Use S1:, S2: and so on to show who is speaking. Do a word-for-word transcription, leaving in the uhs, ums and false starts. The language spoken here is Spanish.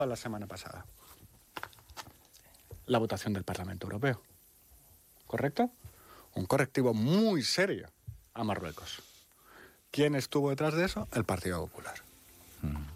S1: La semana pasada. La votación del Parlamento Europeo. ¿Correcto? Un correctivo muy serio a Marruecos. ¿Quién estuvo detrás de eso? El Partido Popular.